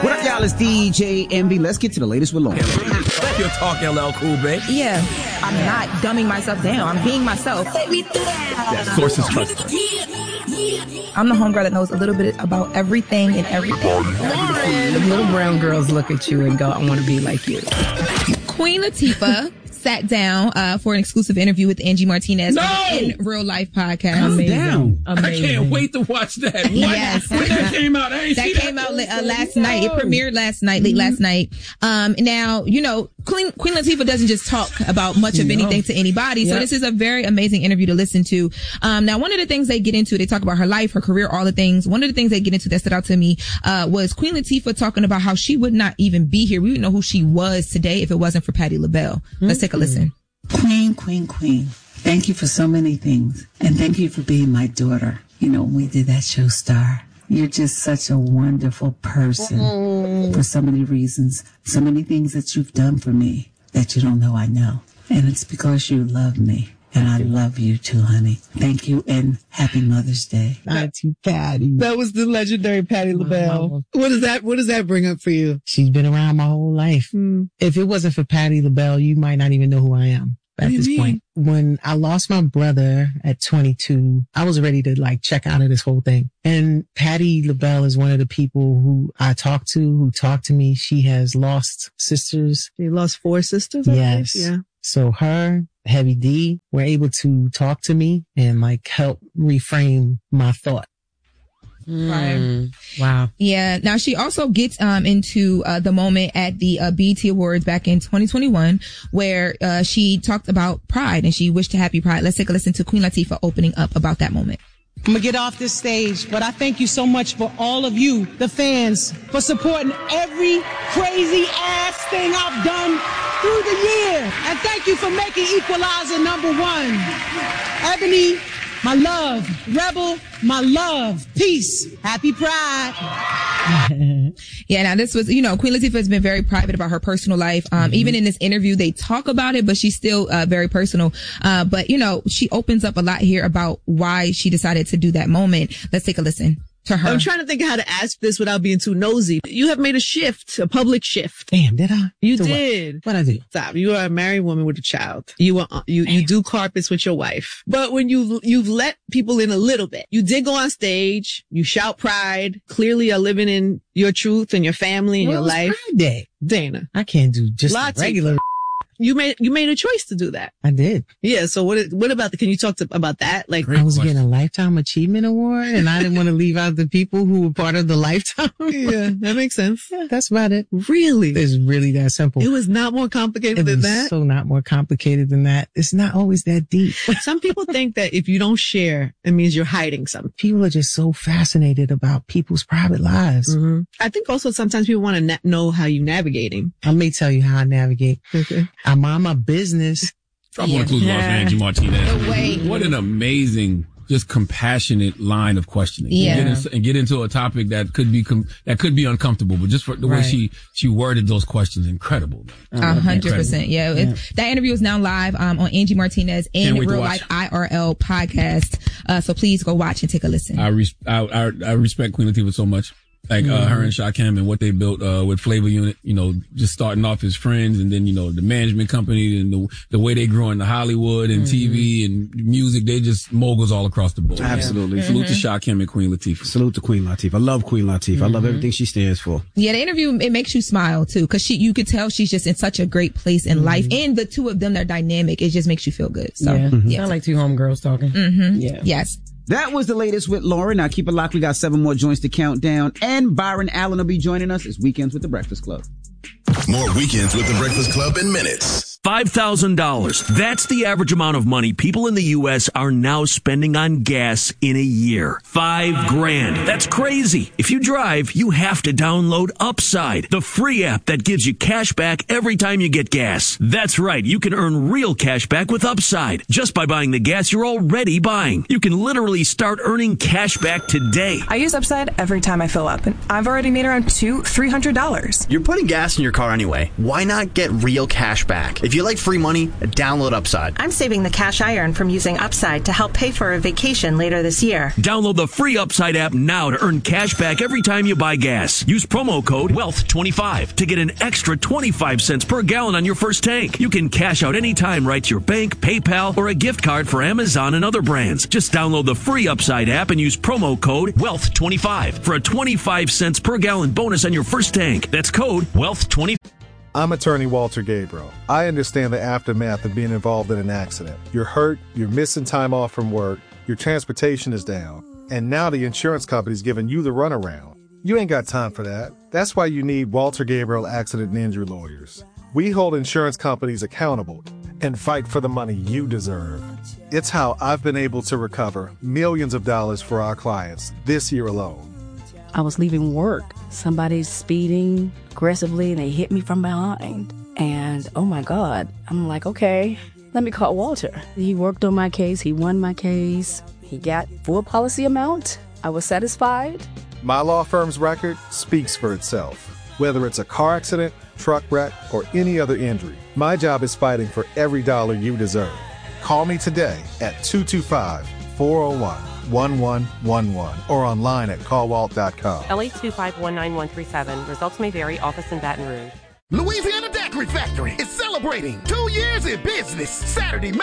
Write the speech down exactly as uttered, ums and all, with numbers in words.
What up, y'all? It's D J Envy. Let's get to the latest with Lauren. You're talking L L Cool, babe. Yeah, I'm not dumbing myself down. I'm being myself. That sources trust. I'm the homegirl that knows a little bit about everything and everything. Lauren. The little brown girls look at you and go, I want to be like you. Queen Latifah sat down uh, for an exclusive interview with Angie Martinez no! on the In Real Life podcast. Calm Amazing. down. Amazing. I can't wait to watch that. What? Yes. When that came out, I ain't That see came that. out uh, last night. It premiered last night, late last night. Um, now, you know, Queen, Queen Latifah doesn't just talk about much of anything to anybody. So Yep. this is a very amazing interview to listen to. Um, now, one of the things they get into, they talk about her life, her career, all the things. One of the things they get into that stood out to me, uh, was Queen Latifah talking about how she would not even be here. We wouldn't know who she was today if it wasn't for Patti LaBelle. Let's take a listen. Queen, queen, queen. Thank you for so many things. And thank you for being my daughter. You know, when we did that show Star, you're just such a wonderful person mm-hmm. for so many reasons. So many things that you've done for me that you don't know I know. And it's because you love me. And I love you too, honey. Thank you and happy Mother's Day. Auntie Patti. That was the legendary Patti LaBelle. What does that, what does that bring up for you? She's been around my whole life. Mm. If it wasn't for Patti LaBelle, you might not even know who I am at this mean? point. When I lost my brother at twenty-two, I was ready to like check out of this whole thing. And Patti LaBelle is one of the people who I talk to, who talk to me. She has lost sisters. She lost four sisters? I Yes. think? Yeah. So her, Heavy D, were able to talk to me and like help reframe my thought. Right. Wow. Yeah. Now she also gets um into uh, the moment at the uh, B E T Awards back in twenty twenty-one, where uh, she talked about pride and she wished to happy pride. Let's take a listen to Queen Latifah opening up about that moment. I'm gonna get off this stage, but I thank you so much for all of you, the fans, for supporting every crazy ass thing I've done through the year. And thank you for making Equalizer number one. Ebony, my love. Rebel, my love. Peace. Happy Pride. Yeah, now this was, you know, Queen Latifah has been very private about her personal life. Um, mm-hmm. Even in this interview, they talk about it, but she's still uh, very personal. Uh, but, you know, she opens up a lot here about why she decided to do that moment. Let's take a listen to her. I'm trying to think of how to ask this without being too nosy. You have made a shift, a public shift. Damn, did I? You So did. What? What'd I do? Stop. You are a married woman with a child. You are, you, you do carpets with your wife. But when you, you've let people in a little bit, you did go on stage, you shout pride, clearly are living in your truth and your family and Well, your it was life. Pride Day. Dana, I can't do just Latifah. regular. you made, you made a choice to do that. I did. Yeah. So what, what about the, can you talk to, about that? Like, Great I was question. getting a Lifetime Achievement Award and I didn't want to leave out the people who were part of the Lifetime. yeah, that makes sense. Yeah, that's about it. Really? It's really that simple. It was not more complicated It than was that. so not more complicated than that. It's not always that deep. Some people think that if you don't share, it means you're hiding something. People are just so fascinated about people's private lives. Mm-hmm. I think also sometimes people want to na- know how you navigating. I may tell you how I navigate. Okay. I mind my business. Drop on the clues about Angie Martinez. The way- What an amazing, just compassionate line of questioning. Yeah. And get, in, and get into a topic that could be com- that could be uncomfortable, but just for the way Right. she she worded those questions, incredible. A hundred percent. Yeah. It, that interview is now live, um, on Angie Martinez Can't and wait to Real watch. Life I R L podcast. Uh, so please go watch and take a listen. I, res- I, I I respect Queen Latifah so much. Like, uh, her and Shaquem and what they built, uh, with Flavor Unit, you know, just starting off as friends and then, you know, the management company and the, the way they grew into Hollywood and T V and music, they just moguls all across the board. Absolutely. Salute to Shaquem and Queen Latifah. Salute to Queen Latifah. I love Queen Latifah. I love everything she stands for. Yeah, the interview, it makes you smile too, cause she, you could tell she's just in such a great place in life, and the two of them, they're dynamic. It just makes you feel good. So, Yeah. yeah. Sound like two homegirls talking. Mm-hmm. Yeah. Yes. That was the latest with Lauren. Now keep it locked. We got seven more joints to count down. And Byron Allen will be joining us. It's Weekends with the Breakfast Club. More Weekends with the Breakfast Club in minutes. five thousand dollars. That's the average amount of money people in the U S are now spending on gas in a year. Five grand. That's crazy. If you drive, you have to download Upside, the free app that gives you cash back every time you get gas. That's right. You can earn real cash back with Upside just by buying the gas you're already buying. You can literally start earning cash back today. I use Upside every time I fill up, and I've already made around two, three hundred dollars. You're putting gas in your car anyway. Why not get real cash back? If you like free money, download Upside. I'm saving the cash I earn from using Upside to help pay for a vacation later this year. Download the free Upside app now to earn cash back every time you buy gas. Use promo code wealth twenty-five to get an extra twenty-five cents per gallon on your first tank. You can cash out anytime right to your bank, PayPal, or a gift card for Amazon and other brands. Just download the free Upside app and use promo code wealth twenty-five for a twenty-five cents per gallon bonus on your first tank. That's code wealth twenty-five. I'm attorney Walter Gabriel. I understand the aftermath of being involved in an accident. You're hurt, you're missing time off from work, your transportation is down, and now the insurance company's giving you the runaround. You ain't got time for that. That's why you need Walter Gabriel Accident and Injury Lawyers. We hold insurance companies accountable and fight for the money you deserve. It's how I've been able to recover millions of dollars for our clients this year alone. I was leaving work. Somebody's speeding aggressively and they hit me from behind. And oh my God, I'm like, okay, let me call Walter. He worked on my case. He won my case. He got full policy amount. I was satisfied. My law firm's record speaks for itself. Whether it's a car accident, truck wreck, or any other injury, my job is fighting for every dollar you deserve. Call me today at two two five, four oh one, one one one one or online at call walt dot com. L A two five one nine one three seven. Results may vary. Office in Baton Rouge. Louisiana Daiquiri Factory is celebrating two years in business Saturday,